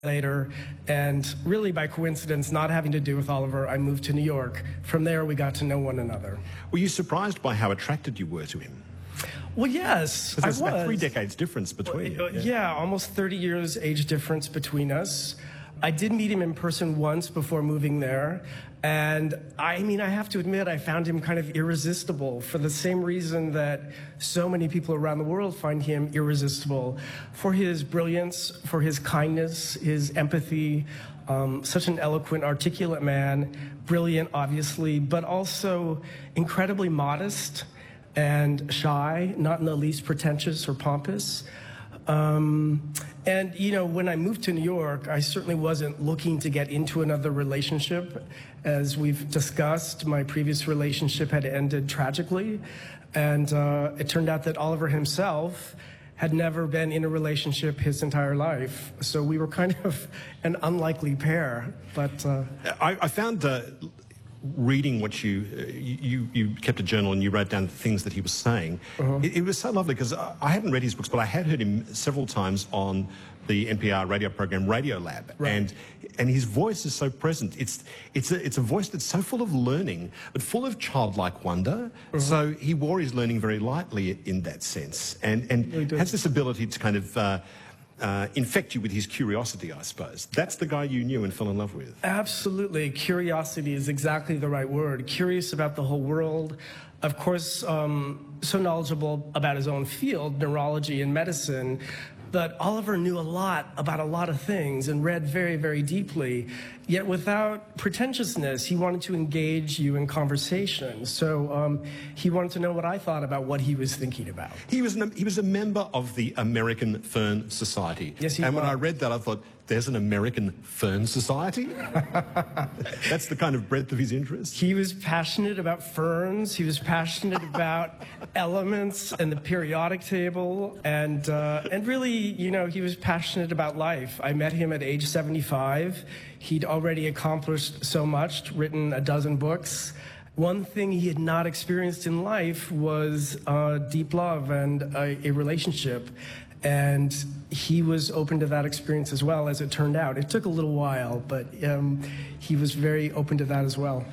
later, and really by coincidence, not having to do with Oliver, I moved to New York. From there, we got to know one another. Were you surprised by how attracted you were to him? Well, yes, I was. There's about 3 decades difference between you. Yeah, almost 30 years age difference between us. I did meet him in person once before moving there, and I have to admit, I found him kind of irresistible for the same reason that so many people around the world find him irresistible, for his brilliance, for his kindness, his empathy, such an eloquent, articulate man, brilliant, obviously, but also incredibly modest and shy, not in the least pretentious or pompous. And, when I moved to New York, I certainly wasn't looking to get into another relationship. As we've discussed, my previous relationship had ended tragically. And it turned out that Oliver himself had never been in a relationship his entire life. So we were kind of an unlikely pair. But I found reading what you kept a journal and you wrote down things that he was saying. It was so lovely because I hadn't read his books, but I had heard him several times on the NPR radio program Radiolab, right. and his voice is so present. It's a voice that's so full of learning, but full of childlike wonder. So he wore his learning very lightly in that sense, and has this ability to kind of infect you with his curiosity, I suppose. That's the guy you knew and fell in love with. Absolutely. Curiosity is exactly the right word. Curious about the whole world. Of course, so knowledgeable about his own field, neurology and medicine. But Oliver knew a lot about a lot of things and read very, very deeply. Yet without pretentiousness, he wanted to engage you in conversation. So he wanted to know what I thought about what he was thinking about. He was a member of the American Fern Society. Yes, he was. And when I read that, I thought, there's an American Fern Society? That's the kind of breadth of his interest. He was passionate about ferns. He was passionate about elements and the periodic table. And really, he was passionate about life. I met him at age 75. He'd already accomplished so much, written a dozen books. One thing he had not experienced in life was deep love and a relationship. And he was open to that experience as well, as it turned out. It took a little while, but he was very open to that as well.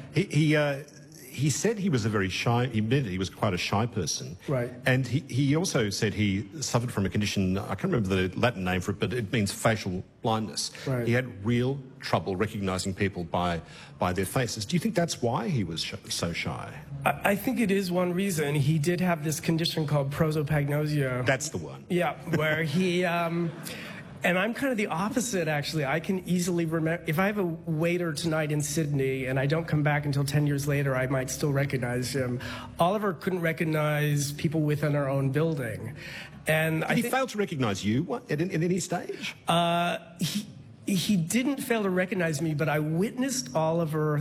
He said he was he admitted he was quite a shy person. Right. And he also said he suffered from a condition, I can't remember the Latin name for it, but it means facial blindness. Right. He had real trouble recognizing people by their faces. Do you think that's why he was so shy? I think it is one reason. He did have this condition called prosopagnosia. That's the one. Yeah, where he... And I'm kind of the opposite, actually. I can easily remember, if I have a waiter tonight in Sydney and I don't come back until 10 years later, I might still recognize him. Oliver couldn't recognize people within our own building. And Did he fail to recognize you at any stage? He didn't fail to recognize me, but I witnessed Oliver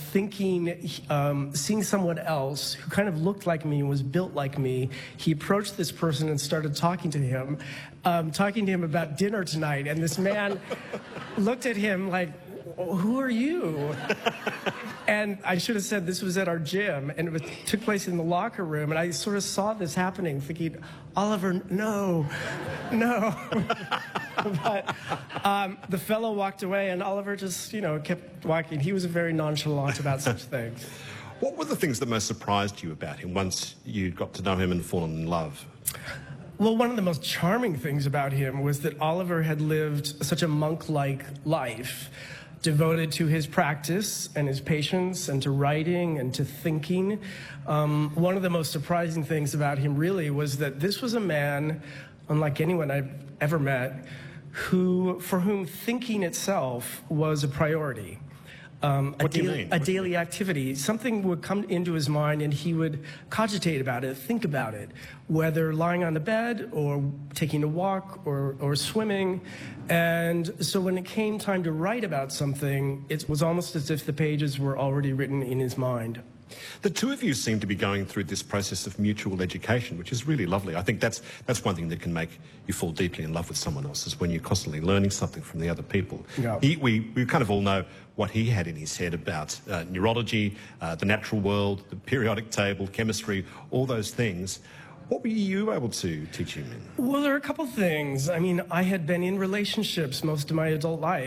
seeing someone else who kind of looked like me and was built like me. He approached this person and started talking to him about dinner tonight. And this man looked at him like, who are you? And I should have said this was at our gym, and it took place in the locker room. And I sort of saw this happening, thinking, Oliver, no. But the fellow walked away, and Oliver just, kept walking. He was very nonchalant about such things. What were the things that most surprised you about him once you got to know him and fallen in love? Well, one of the most charming things about him was that Oliver had lived such a monk-like life, devoted to his practice and his patience and to writing and to thinking. One of the most surprising things about him really was that this was a man, unlike anyone I've ever met, for whom thinking itself was a priority. What do you mean? A daily activity. Something would come into his mind and he would cogitate about it, think about it, whether lying on the bed or taking a walk or swimming. And so when it came time to write about something, it was almost as if the pages were already written in his mind. The two of you seem to be going through this process of mutual education, which is really lovely. I think that's one thing that can make you fall deeply in love with someone else, is when you're constantly learning something from the other people. Yeah. We kind of all know what he had in his head about neurology, the natural world, the periodic table, chemistry, all those things. What were you able to teach him in? Well, there are a couple things. I mean, I had been in relationships most of my adult life.